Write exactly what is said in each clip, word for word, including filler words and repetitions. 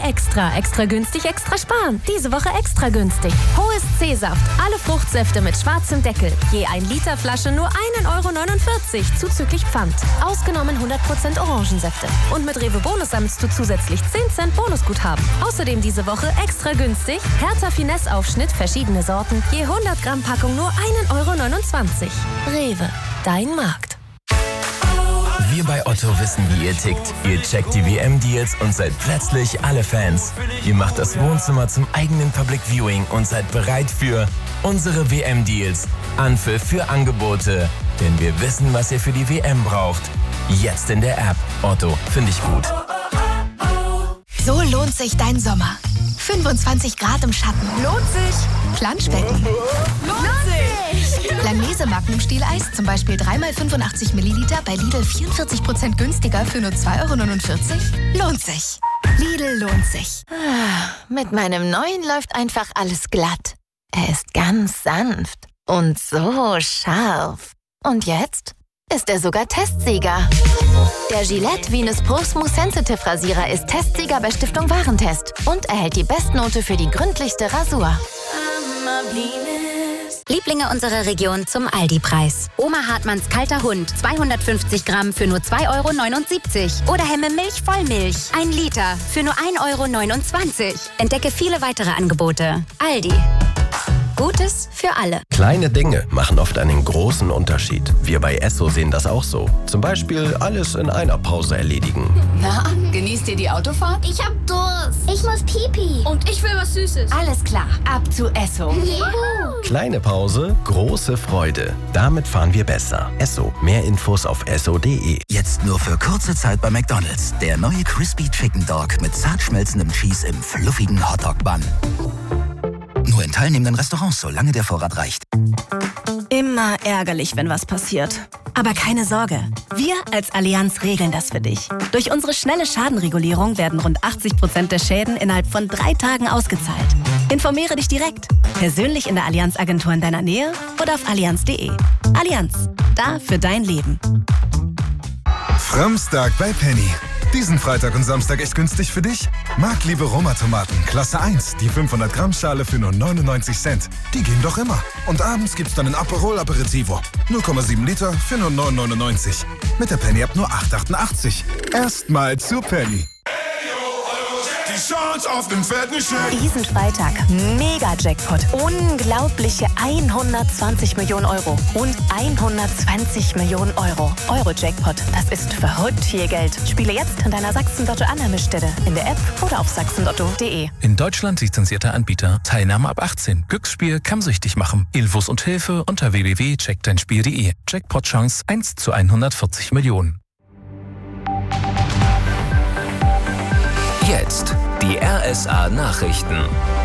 Extra. Extra günstig, extra sparen. Diese Woche extra günstig. Hohes C-Saft. Alle Fruchtsäfte mit schwarzem Deckel. Je ein Liter Flasche nur ein Euro neunundvierzig. Zuzüglich Pfand. Ausgenommen hundert Prozent Orangensäfte. Und mit Rewe Bonus sammelst du zusätzlich zehn Cent Bonusguthaben. Außerdem diese Woche extra günstig. Hertha Finesse Aufschnitt, verschiedene Sorten. Je hundert Gramm Packung nur ein Euro neunundzwanzig. Rewe. Dein Markt. Wir bei Otto wissen, wie ihr tickt. Ihr checkt die W M-Deals und seid plötzlich alle Fans. Ihr macht das Wohnzimmer zum eigenen Public Viewing und seid bereit für unsere W M-Deals. Anpfiff für Angebote. Denn wir wissen, was ihr für die W M braucht. Jetzt in der App. Otto, finde ich gut. So lohnt sich dein Sommer. fünfundzwanzig Grad im Schatten. Lohnt sich. Planschbecken. Lohnt sich. Langnese Magnum Stieleis, zum Beispiel drei mal fünfundachtzig Milliliter bei Lidl vierundvierzig Prozent günstiger für nur zwei Euro neunundvierzig. Lohnt sich. Lidl lohnt sich. Mit meinem neuen läuft einfach alles glatt. Er ist ganz sanft und so scharf. Und jetzt ist er sogar Testsieger. Der Gillette Venus Pro Smooth Sensitive Rasierer ist Testsieger bei Stiftung Warentest und erhält die Bestnote für die gründlichste Rasur. Lieblinge unserer Region zum Aldi-Preis. Oma Hartmanns kalter Hund, zweihundertfünfzig Gramm für nur zwei Euro neunundsiebzig. Oder Hemme Milch Vollmilch, ein Liter für nur ein Euro neunundzwanzig. Entdecke viele weitere Angebote. Aldi. Gutes für alle. Kleine Dinge machen oft einen großen Unterschied. Wir bei Esso sehen das auch so. Zum Beispiel alles in einer Pause erledigen. Na, genießt ihr die Autofahrt? Ich hab Durst. Ich muss Pipi. Und ich will was Süßes. Alles klar, ab zu Esso. Juhu. Kleine Pause, große Freude. Damit fahren wir besser. Esso. Mehr Infos auf esso punkt de. Jetzt nur für kurze Zeit bei McDonald's. Der neue Crispy Chicken Dog mit zart schmelzendem Cheese im fluffigen Hotdog-Bun. Nur in teilnehmenden Restaurants, solange der Vorrat reicht. Immer ärgerlich, wenn was passiert. Aber keine Sorge, wir als Allianz regeln das für dich. Durch unsere schnelle Schadenregulierung werden rund achtzig Prozent der Schäden innerhalb von drei Tagen ausgezahlt. Informiere dich direkt, persönlich in der Allianz-Agentur in deiner Nähe oder auf allianz punkt de. Allianz, da für dein Leben. Framstag bei Penny. Diesen Freitag und Samstag echt günstig für dich? Marktliebe Roma-Tomaten, Klasse eins, die fünfhundert Gramm Schale für nur neunundneunzig Cent. Die gehen doch immer. Und abends gibt's dann ein Aperol Aperitivo. null Komma sieben Liter für nur neun neunundneunzig. Mit der Penny ab nur acht achtundachtzig. Erstmal zu Penny. Die Chance auf den fetten Scheck. Diesen Freitag Mega-Jackpot. Unglaubliche hundertzwanzig Millionen Euro. Und hundertzwanzig Millionen Euro. Euro-Jackpot. Das ist verrückt viel Geld. Spiele jetzt in deiner Sachsen-Lotto-Annahmestelle. In der App oder auf sachsen lotto punkt de. In Deutschland lizenzierter Anbieter. Teilnahme ab achtzehn. Glücksspiel kann süchtig machen. Infos und Hilfe unter w w w punkt check dein spiel punkt de. Jackpot-Chance eins zu hundertvierzig Millionen. Jetzt die R S A-Nachrichten.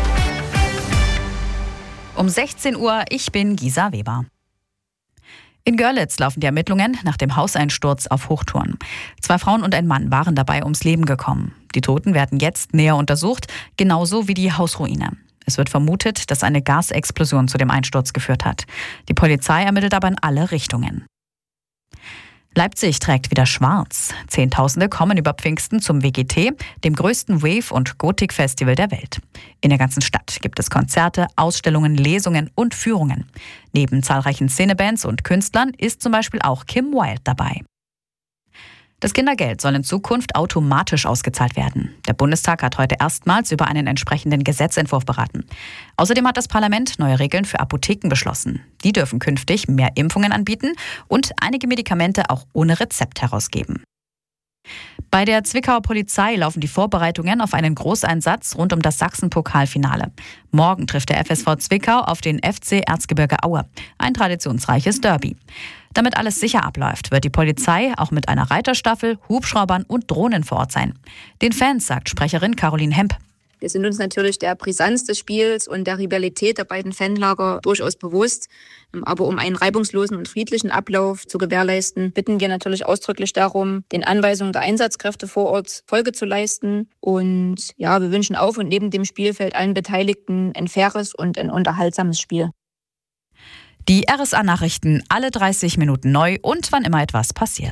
Um sechzehn Uhr, ich bin Gisa Weber. In Görlitz laufen die Ermittlungen nach dem Hauseinsturz auf Hochtouren. Zwei Frauen und ein Mann waren dabei ums Leben gekommen. Die Toten werden jetzt näher untersucht, genauso wie die Hausruine. Es wird vermutet, dass eine Gasexplosion zu dem Einsturz geführt hat. Die Polizei ermittelt aber in alle Richtungen. Leipzig trägt wieder schwarz. Zehntausende kommen über Pfingsten zum W G T, dem größten Wave- und Gotik-Festival der Welt. In der ganzen Stadt gibt es Konzerte, Ausstellungen, Lesungen und Führungen. Neben zahlreichen Szenebands und Künstlern ist zum Beispiel auch Kim Wilde dabei. Das Kindergeld soll in Zukunft automatisch ausgezahlt werden. Der Bundestag hat heute erstmals über einen entsprechenden Gesetzentwurf beraten. Außerdem hat das Parlament neue Regeln für Apotheken beschlossen. Die dürfen künftig mehr Impfungen anbieten und einige Medikamente auch ohne Rezept herausgeben. Bei der Zwickauer Polizei laufen die Vorbereitungen auf einen Großeinsatz rund um das Sachsen-Pokalfinale. Morgen trifft der F S V Zwickau auf den F C Erzgebirge Aue, ein traditionsreiches Derby. Damit alles sicher abläuft, wird die Polizei auch mit einer Reiterstaffel, Hubschraubern und Drohnen vor Ort sein. Den Fans sagt Sprecherin Caroline Hemp: Wir sind uns natürlich der Brisanz des Spiels und der Rivalität der beiden Fanlager durchaus bewusst. Aber um einen reibungslosen und friedlichen Ablauf zu gewährleisten, bitten wir natürlich ausdrücklich darum, den Anweisungen der Einsatzkräfte vor Ort Folge zu leisten. Und ja, wir wünschen auf und neben dem Spielfeld allen Beteiligten ein faires und ein unterhaltsames Spiel. Die R S A-Nachrichten alle dreißig Minuten neu und wann immer etwas passiert.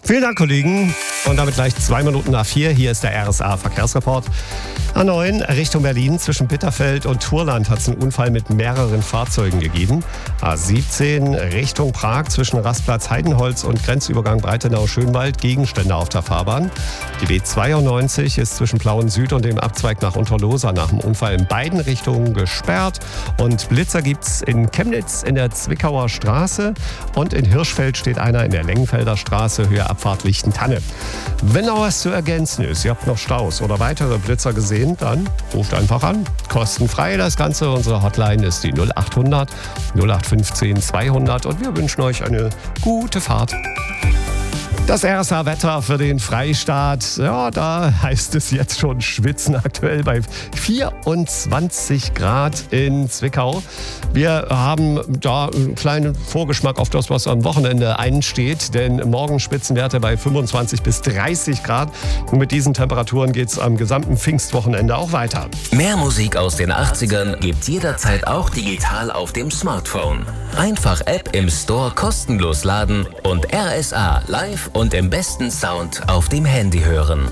Vielen Dank, Kollegen. Und damit gleich zwei Minuten nach vier. Hier ist der R S A-Verkehrsreport. A neun Richtung Berlin zwischen Bitterfeld und Turland hat es einen Unfall mit mehreren Fahrzeugen gegeben. A siebzehn Richtung Prag zwischen Rastplatz Heidenholz und Grenzübergang Breitenau-Schönwald Gegenstände auf der Fahrbahn. Die B zweiundneunzig ist zwischen Plauen Süd und dem Abzweig nach Unterlosa nach dem Unfall in beiden Richtungen gesperrt. Und Blitzer gibt es in Chemnitz in der Zwickauer Straße und in Hirschfeld steht einer in der Lengenfelder Straße, Höhe Abfahrt Lichtentanne. Wenn noch was zu ergänzen ist, ihr habt noch Staus oder weitere Blitzer gesehen, dann ruft einfach an. Kostenfrei das Ganze. Unsere Hotline ist die null acht hundert null acht fünfzehn zweihundert und wir wünschen euch eine gute Fahrt. Das R S A-Wetter für den Freistaat, ja, da heißt es jetzt schon schwitzen, aktuell bei vierundzwanzig Grad in Zwickau. Wir haben da einen kleinen Vorgeschmack auf das, was am Wochenende einsteht, denn morgen Spitzenwerte bei fünfundzwanzig bis dreißig Grad. Und mit diesen Temperaturen geht es am gesamten Pfingstwochenende auch weiter. Mehr Musik aus den achtzigern gibt's jederzeit auch digital auf dem Smartphone. Einfach App im Store kostenlos laden und R S A live und im besten Sound auf dem Handy hören.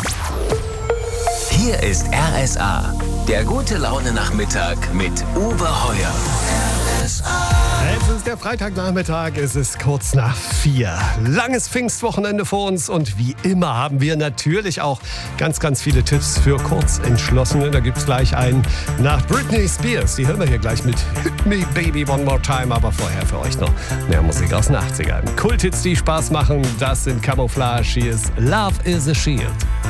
Hier ist R S A, der gute Laune Nachmittag mit Uwe Heuer. R S A. Es ist der Freitagnachmittag, es ist kurz nach vier. Langes Pfingstwochenende vor uns und wie immer haben wir natürlich auch ganz, ganz viele Tipps für Kurzentschlossene. Da gibt es gleich einen nach Britney Spears. Die hören wir hier gleich mit Hit Me Baby One More Time. Aber vorher für euch noch mehr Musik aus den achtzigern. Kulthits, die Spaß machen, das sind Camouflage. Hier ist Love is a Shield.